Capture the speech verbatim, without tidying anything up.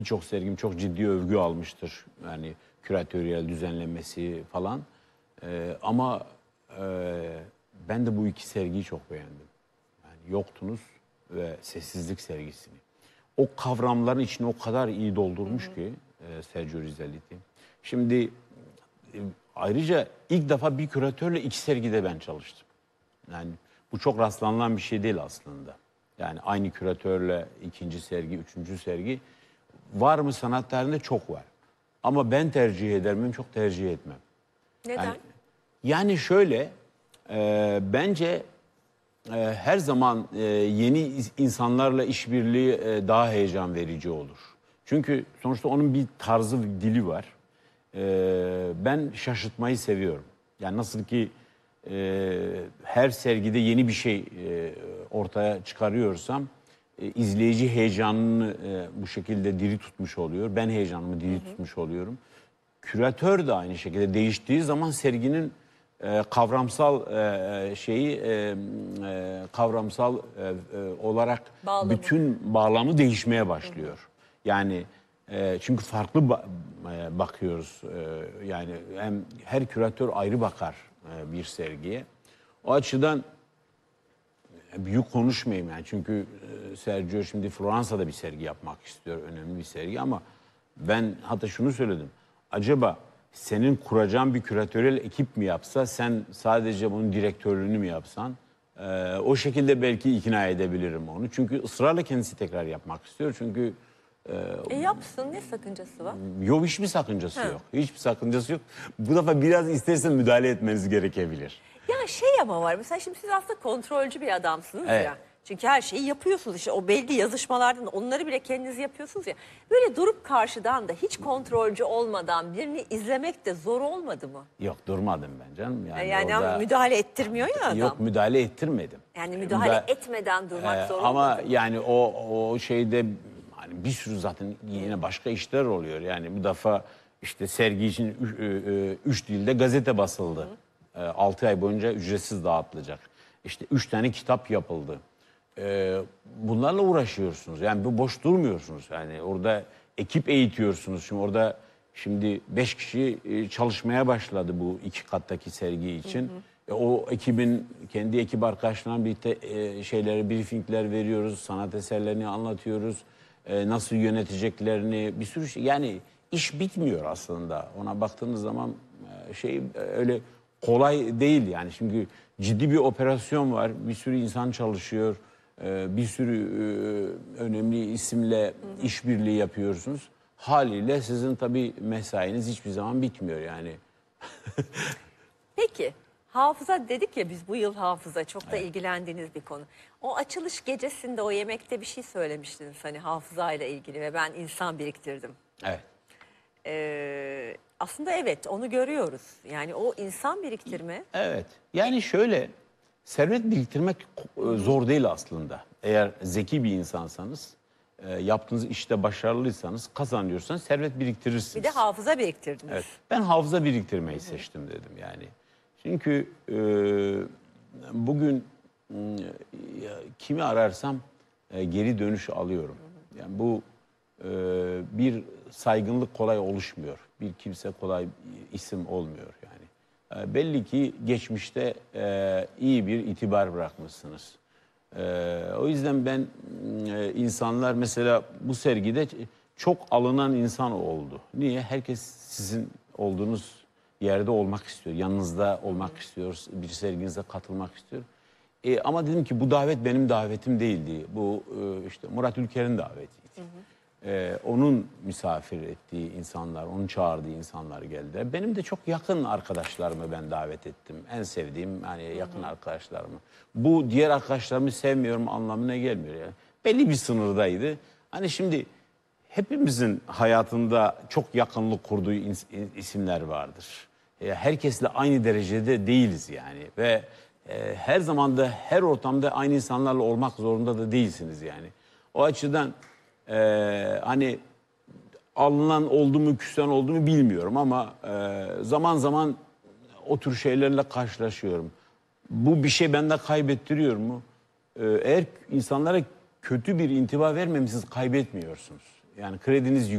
Birçok sergim çok ciddi övgü almıştır. Yani küratöryel düzenlemesi falan. Ee, ama e, ben de bu iki sergiyi çok beğendim. Yani Yoktunuz ve Sessizlik sergisini. O kavramların içine o kadar iyi doldurmuş hı hı. ki e, Sergio Rizzaliti. Şimdi e, ayrıca ilk defa bir küratörle iki sergide ben çalıştım. Yani bu çok rastlanılan bir şey değil aslında. Yani aynı küratörle ikinci sergi, üçüncü sergi var mı sanat tarihinde çok var. Ama ben tercih eder miyim? Çok tercih etmem. Neden? Yani, yani şöyle, e, bence e, her zaman e, yeni insanlarla işbirliği e, daha heyecan verici olur. Çünkü sonuçta onun bir tarzı, bir dili var. E, ben şaşırtmayı seviyorum. Yani nasıl ki e, her sergide yeni bir şey e, ortaya çıkarıyorsam, e, izleyici heyecanını e, bu şekilde diri tutmuş oluyor. Ben heyecanımı diri hı hı. tutmuş oluyorum. Küratör de aynı şekilde değiştiği zaman serginin e, kavramsal e, şeyi e, e, kavramsal e, e, olarak Bağlamı. bütün bağlamı değişmeye başlıyor. Hı hı. Yani e, çünkü farklı ba e, bakıyoruz. E, yani hem her küratör ayrı bakar e, bir sergiye. O açıdan büyük konuşmayayım yani çünkü e, Sergio şimdi Floransa'da bir sergi yapmak istiyor, önemli bir sergi ama ben hatta şunu söyledim. Acaba senin kuracağın bir küratöryel ekip mi yapsa, sen sadece bunun direktörlüğünü mü yapsan, e, o şekilde belki ikna edebilirim onu. Çünkü ısrarla kendisi tekrar yapmak istiyor. Çünkü e, e yapsın, ne sakıncası var? Yok, hiçbir sakıncası ha. yok. Hiçbir sakıncası yok. Bu defa biraz istersen müdahale etmeniz gerekebilir. Ya şey ama var mesela, şimdi siz aslında kontrolcü bir adamsınız Evet. ya. Çünkü her şeyi yapıyorsunuz, işte o belli yazışmalardan onları bile kendiniz yapıyorsunuz ya. Böyle durup karşıdan da hiç kontrolcü olmadan birini izlemek de zor olmadı mı? Yok, durmadım ben canım. Yani, yani orada, müdahale ettirmiyor ya adam. Yok, müdahale ettirmedim. Yani müdahale Müda etmeden durmak ee, zor ama olmadı mı? yani o o şeyde hani bir sürü zaten yine başka işler oluyor. Yani bu defa işte sergi için üç, üç dilde gazete basıldı. Hı. Altı ay boyunca ücretsiz dağıtılacak. İşte üç tane kitap yapıldı. Ee, bunlarla uğraşıyorsunuz. Yani bu boş durmuyorsunuz. Yani orada ekip eğitiyorsunuz. Şimdi orada şimdi beş kişi çalışmaya başladı bu iki kattaki sergi için. Hı hı. E, o ekibin kendi ekip arkadaşlarına birlikte e, şeyleri, briefingler veriyoruz. Sanat eserlerini anlatıyoruz. E, nasıl yöneteceklerini, bir sürü şey. Yani iş bitmiyor aslında. Ona baktığınız zaman e, şey öyle kolay değil yani. Çünkü ciddi bir operasyon var. Bir sürü insan çalışıyor. E, bir sürü e, önemli isimle işbirliği yapıyorsunuz. Haliyle sizin tabii mesainiz hiçbir zaman bitmiyor yani. Peki. Hafıza dedik ya, biz bu yıl hafıza çok da Evet. ilgilendiğiniz bir konu. O açılış gecesinde o yemekte bir şey söylemiştiniz hani hafızayla ilgili ve ben insan biriktirdim. Evet. Ee, aslında evet, onu görüyoruz. Yani o insan biriktirme. Evet. Yani şöyle, servet biriktirmek zor değil aslında. Eğer zeki bir insansanız, yaptığınız işte başarılıysanız, kazanıyorsanız servet biriktirirsiniz. Bir de hafıza biriktirdiniz. Evet. Ben hafıza biriktirmeyi Hı -hı. seçtim dedim yani. Çünkü e, bugün e, kimi ararsam e, geri dönüş alıyorum. Hı hı. Yani bu e, bir saygınlık kolay oluşmuyor. Bir kimse kolay isim olmuyor yani. E, belli ki geçmişte e, iyi bir itibar bırakmışsınız. E, o yüzden ben e, insanlar mesela bu sergide çok alınan insan oldu. Niye? Herkes sizin olduğunuz yerde olmak istiyor. Yanınızda olmak istiyor. Bir serginize katılmak istiyor. E, ama dedim ki bu davet benim davetim değildi. Bu e, işte Murat Ülker'in davetiydi. Hı hı. E, onun misafir ettiği insanlar, onun çağırdığı insanlar geldi. Benim de çok yakın arkadaşlarımı ben davet ettim. En sevdiğim yani yakın hı hı. arkadaşlarımı. Bu diğer arkadaşlarımı sevmiyorum anlamına gelmiyor yani. Belli bir sınırdaydı. Hani şimdi hepimizin hayatında çok yakınlık kurduğu isimler vardır. Herkesle aynı derecede değiliz yani ve her zaman da her ortamda aynı insanlarla olmak zorunda da değilsiniz yani. O açıdan e, hani alınan oldu mu, küsen oldu mu bilmiyorum ama e, zaman zaman o tür şeylerle karşılaşıyorum. Bu bir şey bende kaybettiriyor mu? E, eğer insanlara kötü bir intiba vermemişsiniz, kaybetmiyorsunuz. yani krediniz